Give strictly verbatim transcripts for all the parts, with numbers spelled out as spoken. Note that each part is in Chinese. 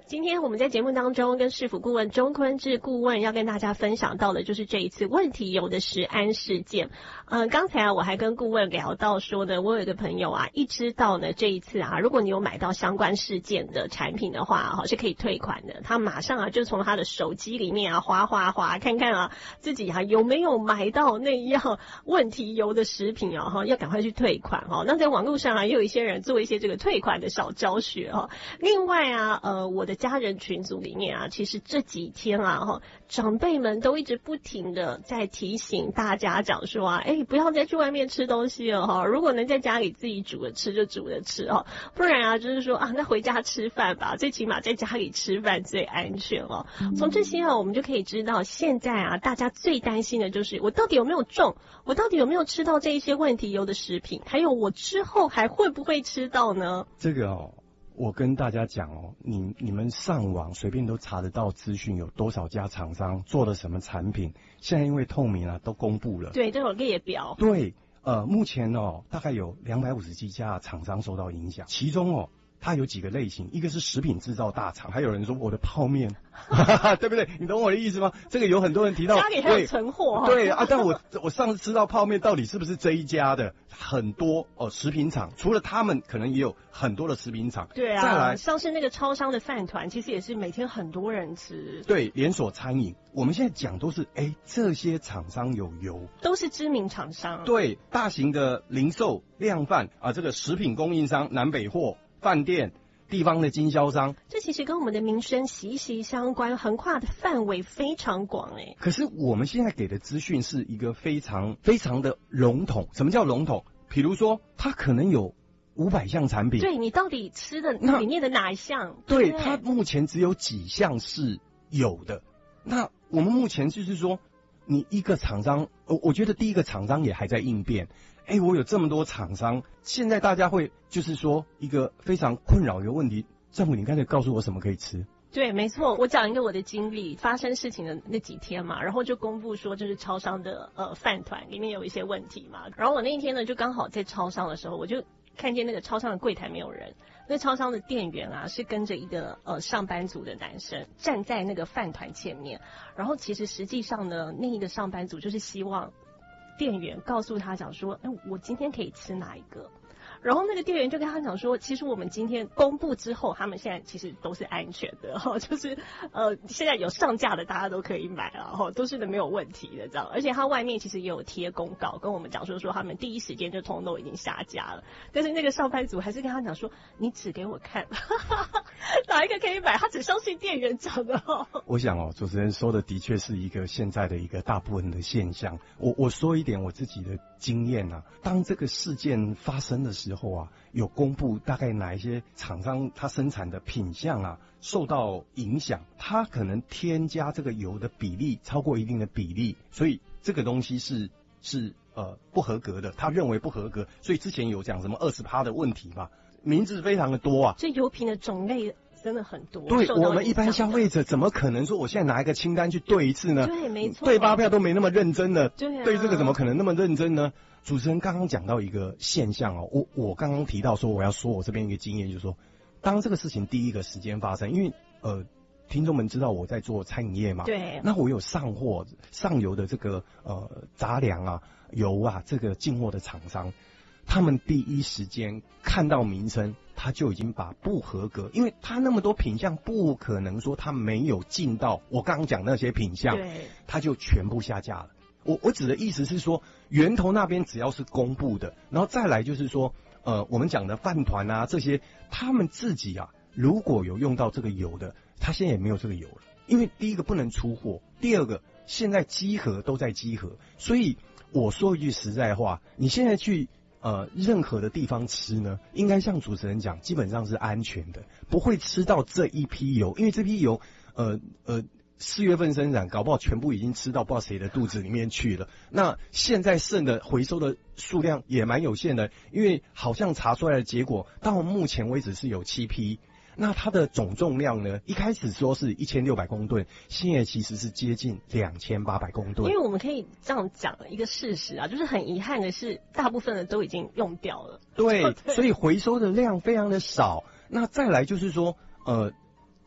今天我们在节目当中跟市府顾问钟坤志顾问要跟大家分享到的就是这一次问题油的食安事件。嗯、呃，刚才啊我还跟顾问聊到说呢，我有一个朋友啊，一知道呢这一次啊，如果你有买到相关事件的产品的话，哈是可以退款的。他马上啊就从他的手机里面啊滑滑滑，看看啊自己啊有没有买到那样问题油的食品啊，哈要赶快去退款哈。那在网络上啊也有一些人做一些这个退款的小教学哈。另外啊，呃我的家人群组里面啊，其实这几天啊，哈，长辈们都一直不停的在提醒大家讲说啊，哎，不要再去外面吃东西了哈，如果能在家里自己煮着吃就煮着吃哈，不然啊，就是说啊，那回家吃饭吧，最起码在家里吃饭最安全哦。从这些啊，我们就可以知道，现在啊，大家最担心的就是我到底有没有中，我到底有没有吃到这一些问题油的食品，还有我之后还会不会吃到呢？ 这个哦。我跟大家讲哦，你你们上网随便都查得到资讯，有多少家厂商做了什么产品，现在因为透明啊，都公布了。 对，都有列表。 对，呃，目前哦，大概有两百五十几家厂商受到影响，其中哦，它有几个类型，一个是食品制造大厂，还有人说我的泡面，对不对？你懂我的意思吗？这个有很多人提到， 家里还有存货。 对啊，但我我上次吃到泡面，到底是不是这一家的？很多哦，食品厂除了他们，可能也有很多的食品厂。 对啊， 再来像是那个超商的饭团，其实也是每天很多人吃。 对，连锁餐饮，我们现在讲都是，哎，这些厂商有油， 都是知名厂商。 对，大型的零售量贩啊，这个食品供应商、南北货、饭店。地方的经销商， 这其实跟我们的民生息息相关，横跨的范围非常广哎。 可是我们现在给的资讯是一个非常非常的笼统。什么叫笼统？比如说，它可能有五百项产品， 对你到底吃的里面的哪一项？ 对， 对它目前只有几项是有的。那我们目前就是说，你一个厂商，我我觉得第一个厂商也还在应变。哎，我有这么多厂商，现在大家会就是说一个非常困扰的一个问题，政府你刚才告诉我什么可以吃？ 对，没错，我讲一个我的经历，发生事情的那几天嘛，然后就公布说就是超商的呃饭团里面有一些问题嘛，然后我那一天呢就刚好在超商的时候，我就看见那个超商的柜台没有人，那超商的店员啊是跟着一个呃上班族的男生站在那个饭团前面，然后其实实际上呢，那一个上班族就是希望店员告诉他讲说，哎，我今天可以吃哪一个？然后那个店员就跟他讲说，其实我们今天公布之后，他们现在其实都是安全的哈，就是呃现在有上架的，大家都可以买了哈，都是的没有问题的这样。而且他外面其实也有贴公告，跟我们讲说说他们第一时间就通通都已经下架了。但是那个上班族还是跟他讲说，你指给我看，哪一个可以买？他只相信店员讲的哦。 我想哦，主持人说的的确是一个现在的一个大部分的现象。我我说一点我自己的经验啊，当这个事件发生的时候啊，有公布大概哪一些厂商他生产的品项啊受到影响，他可能添加这个油的比例超过一定的比例，所以这个东西是是呃不合格的，他认为不合格，所以之前有讲什么 百分之二十 的问题嘛，名字非常的多啊， 所以油品的种类真的很多。 对，我们一般消费者怎么可能说我现在拿一个清单去对一次呢？ 对，没错， 对发票都没那么认真的， 对啊， 对这个怎么可能那么认真呢？主持人刚刚讲到一个现象哦，我我刚刚提到说我要说我这边一个经验，就是说，当这个事情第一个时间发生，因为呃，听众们知道我在做餐饮业嘛， 对， 那我有上货上游的这个呃杂粮啊、油啊这个进货的厂商，他们第一时间看到名称，他就已经把不合格，因为他那么多品项，不可能说他没有进到我刚刚讲那些品项， 对， 他就全部下架了。我我指的意思是说，源头那边只要是公布的，然后再来就是说，呃，我们讲的饭团啊这些，他们自己啊，如果有用到这个油的，他现在也没有这个油了，因为第一个不能出货，第二个现在稽核都在稽核，所以我说一句实在话，你现在去呃任何的地方吃呢，应该像主持人讲，基本上是安全的，不会吃到这一批油，因为这批油，呃呃。四月份生产，搞不好全部已经吃到不知道谁的肚子里面去了。那现在剩的回收的数量也蛮有限的，因为好像查出来的结果，到目前为止是有七批。那它的总重量呢？一开始说是一千六百公吨，现在其实是接近两千八百公吨。 因为我们可以这样讲一个事实啊，就是很遗憾的是，大部分的都已经用掉了。 对，所以回收的量非常的少。那再来就是说，呃。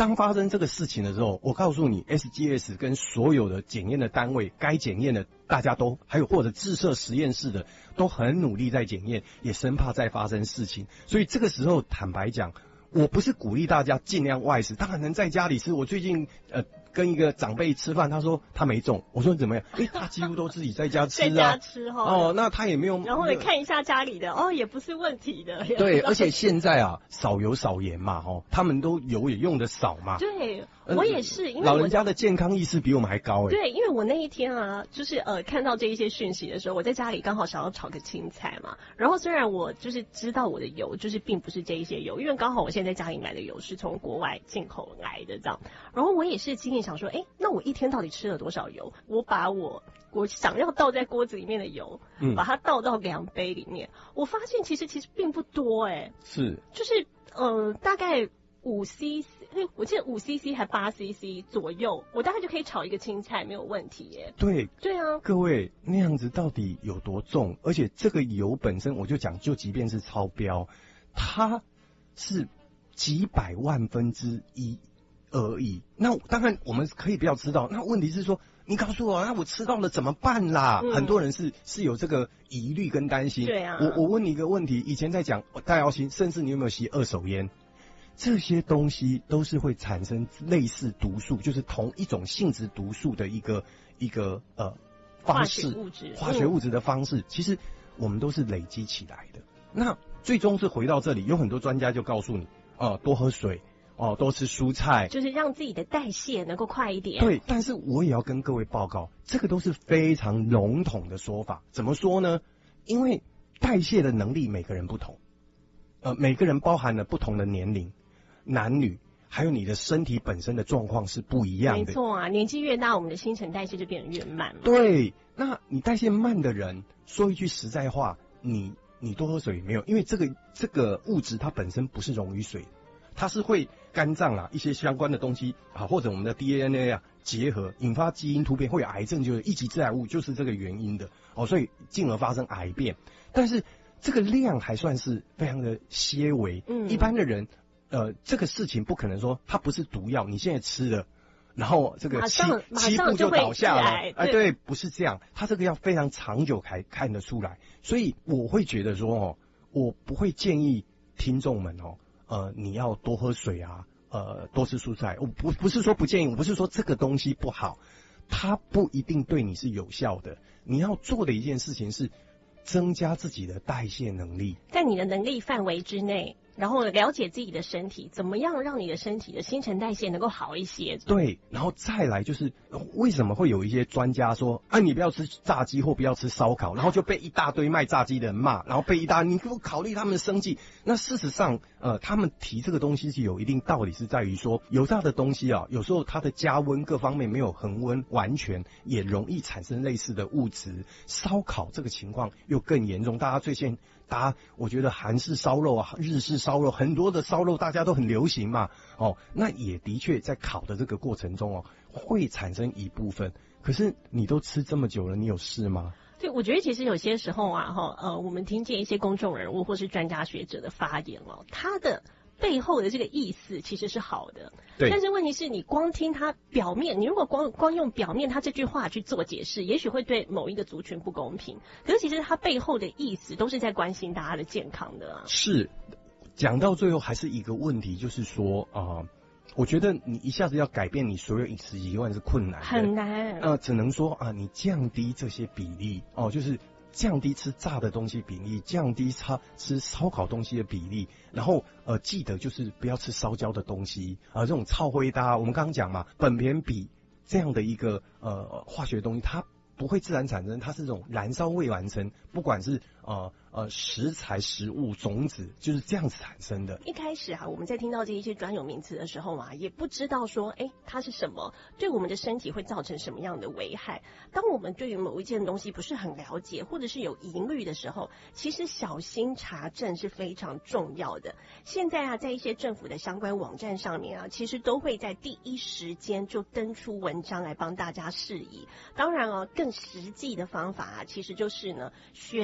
当发生这个事情的时候，我告诉你 ，S G S 跟所有的检验的单位，该检验的大家都还有或者自设实验室的都很努力在检验，也生怕再发生事情。所以这个时候，坦白讲，我不是鼓励大家尽量外食，当然能在家里吃。我最近呃。跟一个长辈吃饭，他说他没中，我说怎么样？诶、欸，他几乎都自己在家吃啊， 在家吃哈。 哦，那他也没有。 然后你看一下家里的，哦，也不是问题的。 对，而且现在啊，少油少盐嘛，哦，他们都油也用的少嘛。 对，我也是，因为老人家的健康意识比我们还高哎。 对，因为我那一天啊，就是呃看到这一些讯息的时候，我在家里刚好想要炒个青菜嘛，然后虽然我就是知道我的油就是并不是这一些油，因为刚好我现在在家里买的油是从国外进口来的这样，然后我也是心里想说，哎，那我一天到底吃了多少油？我把我我想要倒在锅子里面的油，嗯，把它倒到量杯里面，我发现其实其实并不多哎， 是， 就是呃大概五 C C， 我记得五 C C 还八 C C 左右，我大概就可以炒一个青菜没有问题耶。 对对啊， 各位那样子到底有多重？而且这个油本身，我就讲，就即便是超标，它是几百万分之一。而已。那当然我们可以不要吃到，那问题是说，你告诉我，那我吃到了怎么办啦？嗯、很多人是是有这个疑虑跟担心。 对啊。 我我问你一个问题，以前在讲大药型，甚至你有没有吸二手烟？这些东西都是会产生类似毒素，就是同一种性质毒素的一个一个呃方式， 化学物质， 化学物质的方式，嗯、其实我们都是累积起来的。那最终是回到这里，有很多专家就告诉你，呃，多喝水。哦，多吃蔬菜， 就是让自己的代谢能够快一点。 对，但是我也要跟各位报告，这个都是非常笼统的说法。怎么说呢？因为代谢的能力每个人不同，呃，每个人包含了不同的年龄、男女，还有你的身体本身的状况是不一样的。 没错啊，年纪越大，我们的新陈代谢就变得越慢嘛。 对，那你代谢慢的人，说一句实在话，你你多喝水没有？因为这个这个物质它本身不是溶于水。它是会肝脏啊一些相关的东西啊，或者我们的 D N A 啊结合，引发基因突变，会有癌症，就是一级致癌物，就是这个原因的哦，所以进而发生癌变。但是这个量还算是非常的些微，嗯，一般的人呃这个事情不可能说它不是毒药，你现在吃了，然后这个七七步就倒下了，哎、呃，对，不是这样，它这个要非常长久才看得出来，所以我会觉得说哦，我不会建议听众们哦。呃，你要多喝水啊，呃，多吃蔬菜。我不不是说不建议，我不是说这个东西不好，它不一定对你是有效的。你要做的一件事情是增加自己的代谢能力， 在你的能力范围之内，然后了解自己的身体，怎么样让你的身体的新陈代谢能够好一些。 对，然后再来就是为什么会有一些专家说啊，你不要吃炸鸡或不要吃烧烤，然后就被一大堆卖炸鸡的人骂，然后被一大你不考虑他们的生计。那事实上呃他们提这个东西是有一定道理，是在于说油炸的东西啊，有时候它的加温各方面没有恒温完全，也容易产生类似的物质。烧烤这个情况又更严重，大家最近大家我觉得韩式烧肉啊，日式烧肉，很多的烧肉大家都很流行嘛，哦，那也的确在烤的这个过程中哦，会产生一部分。可是你都吃这么久了，你有事吗？ 对，我觉得其实有些时候啊，哈，呃，我们听见一些公众人物或是专家学者的发言哦，他的背后的这个意思其实是好的， 对。 但是问题是你光听他表面，你如果光光用表面他这句话去做解释，也许会对某一个族群不公平。可是其实他背后的意思都是在关心大家的健康的啊。 是，讲到最后还是一个问题，就是说啊。呃我觉得你一下子要改变你所有饮食习惯是困难的， 很难。 呃，只能说啊，你降低这些比例哦，就是降低吃炸的东西比例，降低吃吃烧烤东西的比例，然后呃，记得就是不要吃烧焦的东西啊、呃，这种超灰搭，我们刚刚讲嘛，苯偏比这样的一个呃化学东西，它不会自然产生，它是这种燃烧未完成，不管是呃呃食材、食物、种子，就是这样子产生的。 一开始啊，我们在听到这一些专有名词的时候啊，也不知道说，哎，它是什么，对我们的身体会造成什么样的危害。当我们对于某一件东西不是很了解，或者是有疑虑的时候，其实小心查证是非常重要的。现在啊，在一些政府的相关网站上面啊，其实都会在第一时间就登出文章来帮大家释疑。当然啊，更实际的方法啊，其实就是呢，选择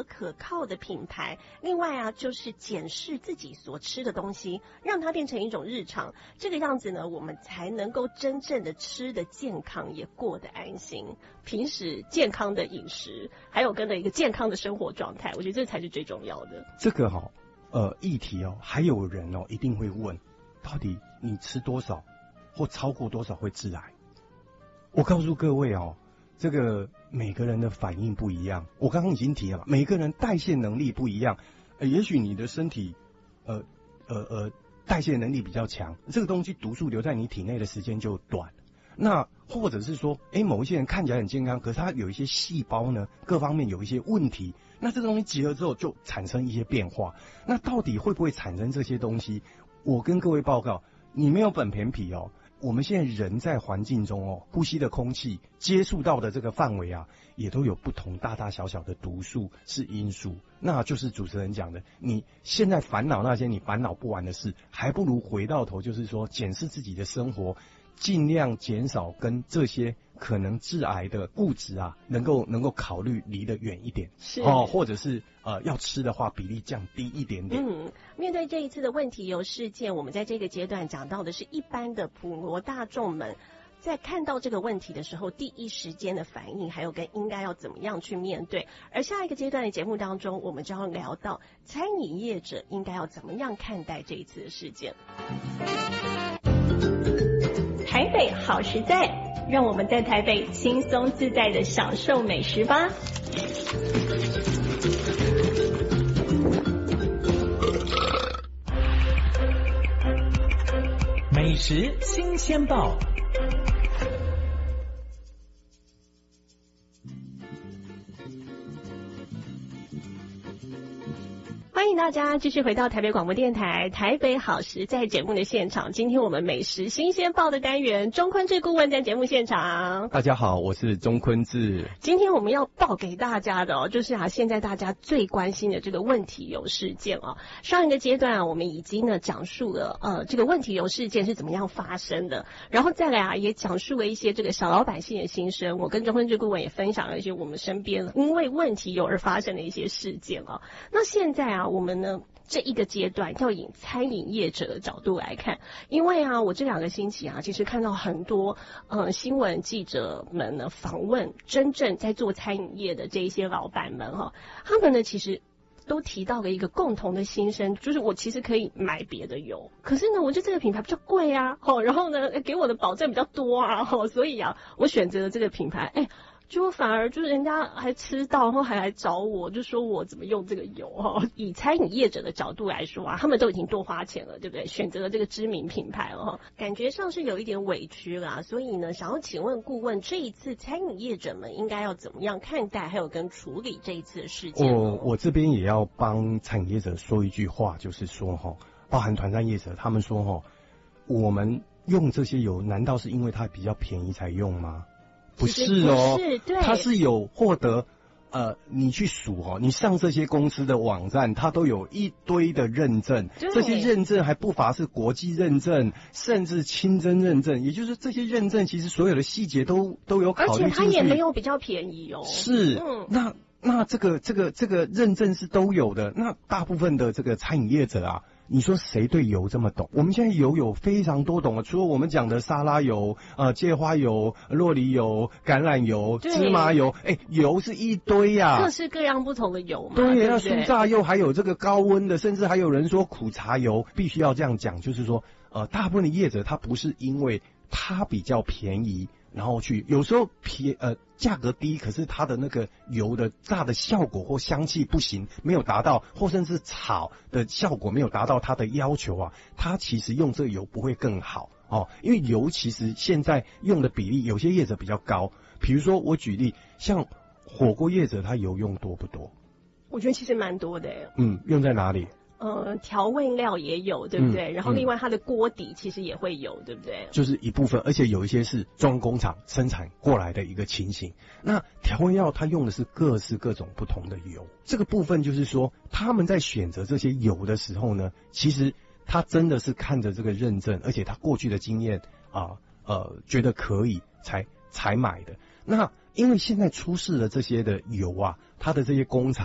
择可靠的品牌，另外啊就是检视自己所吃的东西，让它变成一种日常，这个样子呢，我们才能够真正的吃的健康，也过得安心。平时健康的饮食，还有跟着一个健康的生活状态，我觉得这才是最重要的。 这个哈、哦，呃，议题哦，还有人哦一定会问，到底你吃多少或超过多少会致癌？我告诉各位哦，这个每个人的反应不一样。我刚刚已经提了嘛，每个人代谢能力不一样，呃、也许你的身体，呃呃呃，代谢能力比较强，这个东西毒素留在你体内的时间就短。那或者是说，哎，某一些人看起来很健康，可是他有一些细胞呢，各方面有一些问题，那这个东西结合之后就产生一些变化。那到底会不会产生这些东西？我跟各位报告，你没有本偏皮哦。我们现在人在环境中哦，呼吸的空气接触到的这个范围啊，也都有不同大大小小的毒素是因素。那就是主持人讲的，你现在烦恼那些你烦恼不完的事，还不如回到头，就是说检视自己的生活，尽量减少跟这些可能致癌的物质啊，能够能够考虑离得远一点， 是哦，或者是呃要吃的话比例降低一点点。 嗯，面对这一次的问题油事件，我们在这个阶段讲到的是一般的普罗大众们在看到这个问题的时候，第一时间的反应，还有跟应该要怎么样去面对。而下一个阶段的节目当中，我们就要聊到餐饮业者应该要怎么样看待这一次的事件。台北好实在，让我们在台北轻松自在的享受美食吧。 美食新鲜报。 欢迎大家继续回到台北广播电台台北好食在节目的现场。今天我们美食新鲜报的单元，钟坤志顾问在节目现场。 大家好，我是钟坤志。 今天我们要报给大家的哦，就是啊，现在大家最关心的这个问题油事件哦。上一个阶段啊，我们已经呢讲述了呃这个问题油事件是怎么样发生的，然后再来啊也讲述了一些这个小老百姓的心声。我跟钟坤志顾问也分享了一些我们身边因为问题油而发生的一些事件哦。那现在啊，我们呢这一个阶段要以餐饮业者的角度来看，因为啊，我这两个星期啊，其实看到很多呃新闻记者们呢访问真正在做餐饮业的这一些老板们哈、哦，他们呢其实都提到了一个共同的心声，就是我其实可以买别的油，可是呢，我觉得这个品牌比较贵啊，哦，然后呢给我的保证比较多啊，哦，所以啊，我选择了这个品牌，哎。就反而就是人家还吃到，然后还来找我，就说我怎么用这个油哈。以餐饮业者的角度来说啊，他们都已经多花钱了，对不对？选择了这个知名品牌了哈，感觉上是有一点委屈啦。所以呢，想要请问顾问，这一次餐饮业者们应该要怎么样看待，还有跟处理这一次的事件？ 我我这边也要帮餐饮业者说一句话，就是说哈，包含团膳业者，他们说哈，我们用这些油，难道是因为它比较便宜才用吗？不是哦， 是对， 它是有获得，呃，你去数哦，你上这些公司的网站，它都有一堆的认证，这些认证还不乏是国际认证，甚至清真认证，也就是这些认证其实所有的细节都都有考虑进去， 而且它也没有比较便宜哦。 是，嗯，那那这个这个这个认证是都有的，那大部分的这个餐饮业者啊。你说谁对油这么懂？我们现在油有非常多懂的，除了我们讲的沙拉油、呃芥花油、酪梨油、橄榄油、芝麻油，哎，油是一堆呀、啊， 各式各样不同的油嘛。 对， 对那酥炸油还有这个高温的，甚至还有人说苦茶油，必须要这样讲，就是说，呃，大部分的业者他不是因为它比较便宜。然后去，有时候便呃价格低，可是它的那个油的炸的效果或香气不行，没有达到，或甚至炒的效果没有达到它的要求啊，它其实用这个油不会更好哦，因为油其实现在用的比例，有些业者比较高，比如说我举例，像火锅业者，它油用多不多？ 我觉得其实蛮多的耶。 嗯，用在哪里？ 呃，调味料也有，对不对？嗯、然后另外它的锅底其实也会有，对不对？ 就是一部分，而且有一些是装工厂生产过来的一个情形。那调味料它用的是各式各种不同的油，这个部分就是说他们在选择这些油的时候呢，其实他真的是看着这个认证，而且他过去的经验啊，呃，觉得可以才才买的。那因为现在出事的这些的油啊，它的这些工厂。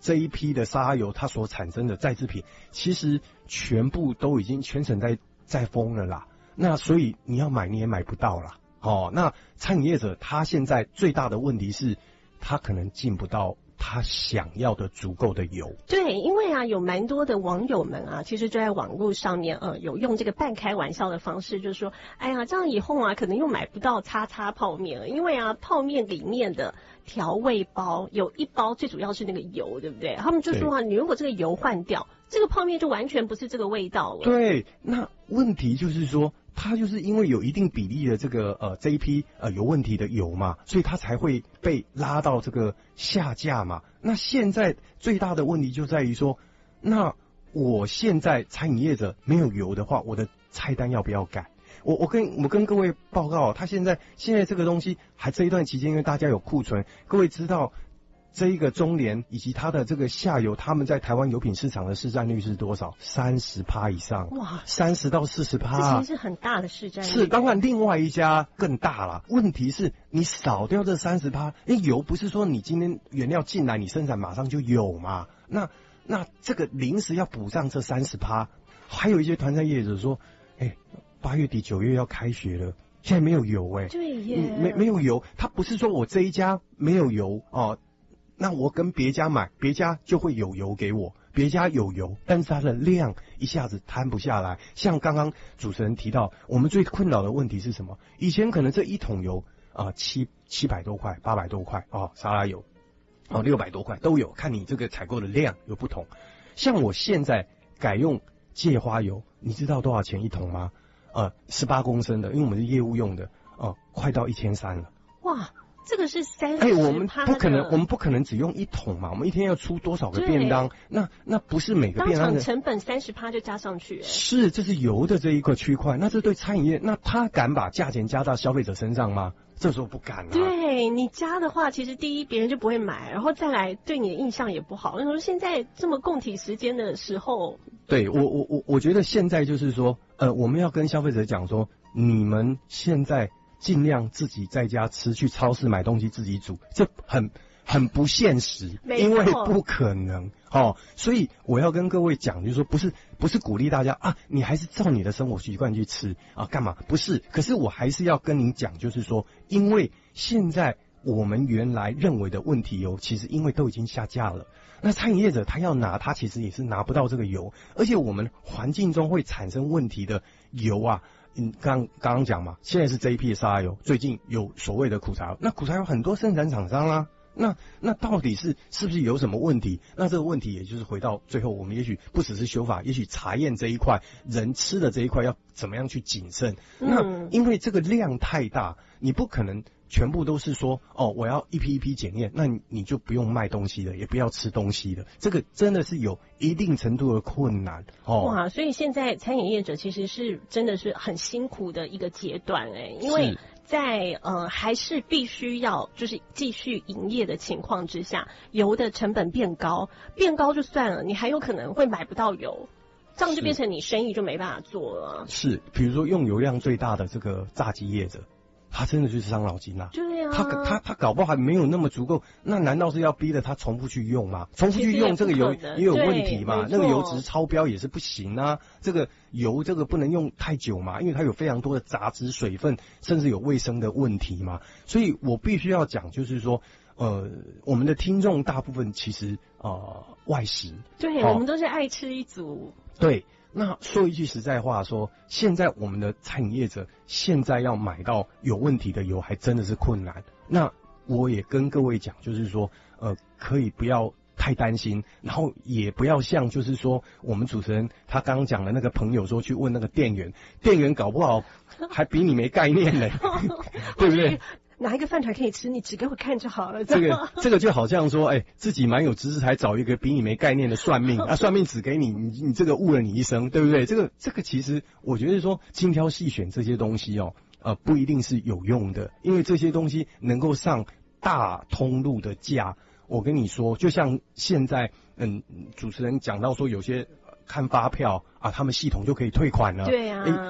这一批的沙拉油它所产生的再制品，其实全部都已经全省在在封了啦。那所以你要买你也买不到啦。哦，那餐饮业者他现在最大的问题是，他可能进不到他想要的足够的油。 对，因为啊，有蛮多的网友们啊，其实就在网络上面，呃，有用这个半开玩笑的方式，就是说，哎呀，这样以后啊，可能又买不到叉叉泡面了，因为啊，泡面里面的调味包有一包最主要是那个油，对不对？他们就说啊，你如果这个油换掉，这个泡面就完全不是这个味道了。 对，那问题就是说，它就是因为有一定比例的这个呃这一批呃有问题的油嘛，所以它才会被拉到这个下架嘛。那现在最大的问题就在于说，那我现在餐饮业者没有油的话，我的菜单要不要改？我我跟我跟各位报告，他现在现在这个东西还这一段期间，因为大家有库存，各位知道这一个中联以及它的这个下游，他们在台湾油品市场的市占率是多少？三十趴以上， 哇， 三十到四十趴， 这其实是很大的市占率。 是，当然另外一家更大了。问题是你少掉这三十趴，因为油不是说你今天原料进来你生产马上就有嘛？那那这个临时要补上这三十趴，还有一些团餐业者说，哎、欸，八月底九月要开学了。现在没有油哎、欸， 对耶， 没没有油，他不是说我这一家没有油哦，那我跟别家买，别家就会有油给我，别家有油，但是它的量一下子摊不下来。像刚刚主持人提到，我们最困扰的问题是什么？以前可能这一桶油啊、呃、七七百多块、八百多块哦，沙拉油哦六百多块都有，看你这个采购的量有不同。像我现在改用芥花油，你知道多少钱一桶吗？呃，十八公升的，因为我们是业务用的，哦、呃，快到一千三了。 哇，这个是三十。 哎，我们不可能，我们不可能只用一桶嘛，我们一天要出多少个便当？那那不是每个便当的当场成本三十趴就加上去。 是，这是油的这一个区块，那这对餐饮业，那他敢把价钱加到消费者身上吗？这时候不敢啊。 对你加的话，其实第一别人就不会买，然后再来对你的印象也不好。那时候现在这么共体时间的时候， 对我我我我觉得现在就是说，呃，我们要跟消费者讲说，你们现在尽量自己在家吃，去超市买东西自己煮，这很很不现实，因为不可能哦。所以我要跟各位讲，就是说不是不是鼓励大家啊，你还是照你的生活习惯去吃啊，干嘛？不是，可是我还是要跟您讲，就是说，因为现在我们原来认为的问题油，其实因为都已经下架了。那餐饮业者他要拿，他其实也是拿不到这个油，而且我们环境中会产生问题的油啊。嗯，刚刚刚讲嘛，现在是这一批的沙拉油，最近有所谓的苦茶油，那苦茶油很多生产厂商啦、啊，那那到底是是不是有什么问题？那这个问题也就是回到最后，我们也许不只是修法，也许查验这一块，人吃的这一块要怎么样去谨慎。 嗯、 那因为这个量太大，你不可能全部都是说哦，我要一批一批检验，那你你就不用卖东西了，也不要吃东西了，这个真的是有一定程度的困难哦。 哇，所以现在餐饮业者其实是真的是很辛苦的一个阶段哎、欸，因为在呃还是必须要就是继续营业的情况之下，油的成本变高，变高就算了，你还有可能会买不到油。这样就变成你生意就没办法做了。 是，比如说用油量最大的这个炸鸡业者，他真的就是伤脑筋啊。 对啊， 他他他搞不好还没有那么足够，那难道是要逼着他重复去用吗？重复去用这个油也有问题嘛？那个油脂超标也是不行啊。这个油这个不能用太久嘛，因为它有非常多的杂质、水分，甚至有卫生的问题嘛。所以我必须要讲，就是说。呃，我们的听众大部分其实呃外食， 对、哦、我们都是爱吃一族。 对，那说一句实在话说，现在我们的餐饮业者现在要买到有问题的油，还真的是困难。那我也跟各位讲，就是说，呃，可以不要太担心，然后也不要像就是说我们主持人他刚刚讲的那个朋友说去问那个店员，店员搞不好还比你没概念呢，对不对？ 哪一个饭团可以吃？你指给我看就好了。 这个这个就好像说，哎、欸，自己蛮有知识，还找一个比你没概念的算命啊，算命指给你，你你这个误了你一生，对不对？这个这个其实我觉得说精挑细选这些东西哦，呃，不一定是有用的，因为这些东西能够上大通路的架。我跟你说，就像现在，嗯，主持人讲到说，有些看发票啊，他们系统就可以退款了。 对啊。欸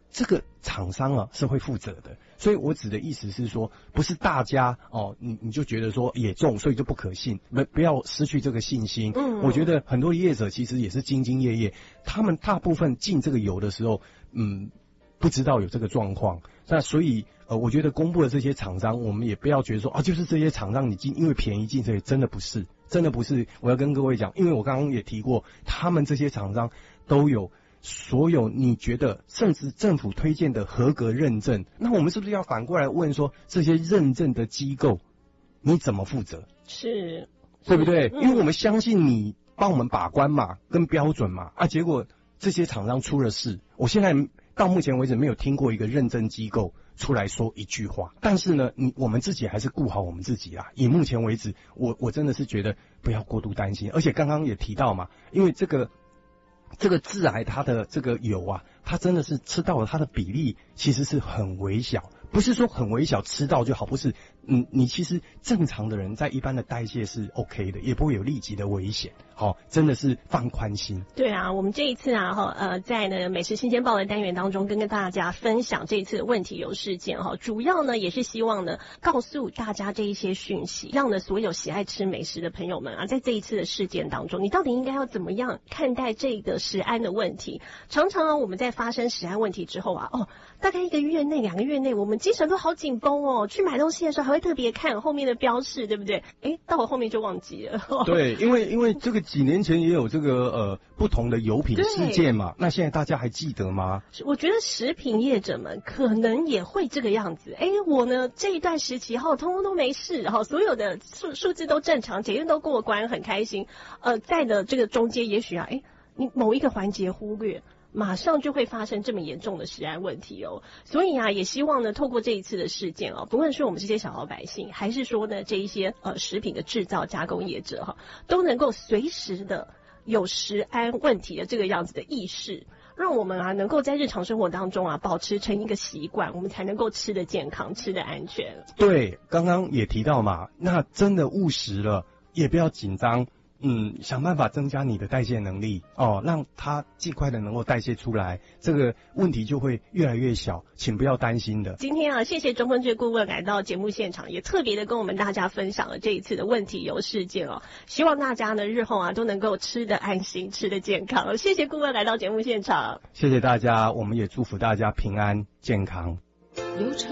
这个厂商啊是会负责的。所以我指的意思是说，不是大家哦，你你就觉得说也中，所以就不可信，不不要失去这个信心。嗯，我觉得很多业者其实也是兢兢业业，他们大部分进这个油的时候，嗯，不知道有这个状况。那所以呃，我觉得公布的这些厂商，我们也不要觉得说啊，就是这些厂商你进因为便宜进这些，真的不是，真的不是。我要跟各位讲，因为我刚刚也提过，他们这些厂商都有所有你觉得甚至政府推荐的合格认证，那我们是不是要反过来问说，这些认证的机构你怎么负责？ 是， 对不对？嗯、因为我们相信你帮我们把关嘛，跟标准嘛，啊，结果这些厂商出了事，我现在到目前为止没有听过一个认证机构出来说一句话。但是呢，你我们自己还是顾好我们自己啦。以目前为止，我我真的是觉得不要过度担心，而且刚刚也提到嘛，因为这个。这个致癌它的这个油啊，它真的是吃到了它的比例其实是很微小，不是说很微小吃到就好，不是，嗯，你其实正常的人在一般的代谢是 OK 的，也不会有立即的危险，好、哦，真的是放宽心。 对啊，我们这一次啊，哈，呃，在呢美食新鲜报的单元当中，跟跟大家分享这一次的问题油事件哈，主要呢也是希望呢告诉大家这一些讯息，让呢所有喜爱吃美食的朋友们啊，在这一次的事件当中，你到底应该要怎么样看待这个食安的问题？常常啊，我们在发生食安问题之后啊，哦，大概一个月内、两个月内，我们精神都好紧绷哦，去买东西的时候还会特别看后面的标示，对不对？哎，到我后面就忘记了。 对，因为因为这个几年前也有这个呃不同的油品事件嘛，那现在大家还记得吗？ 我觉得食品业者们可能也会这个样子。哎，我呢这一段时期哈，通通都没事，哈，所有的数数字都正常，检验都过关，很开心。呃，在的这个中间，也许啊，哎，你某一个环节忽略。马上就会发生这么严重的食安问题哦，所以啊，也希望呢，透过这一次的事件哦，不论是我们这些小老百姓，还是说呢这一些呃食品的制造加工业者哈，都能够随时的有食安问题的这个样子的意识，让我们啊能够在日常生活当中啊保持成一个习惯，我们才能够吃得健康，吃得安全。 对，刚刚也提到嘛，那真的误食了，也不要紧张。嗯，想办法增加你的代谢能力哦，让它尽快的能够代谢出来，这个问题就会越来越小，请不要担心的。 今天啊，谢谢中坤志顾问来到节目现场，也特别的跟我们大家分享了这一次的问题油事件哦，希望大家呢日后啊都能够吃得安心，吃得健康。谢谢顾问来到节目现场， 谢谢大家，我们也祝福大家平安健康。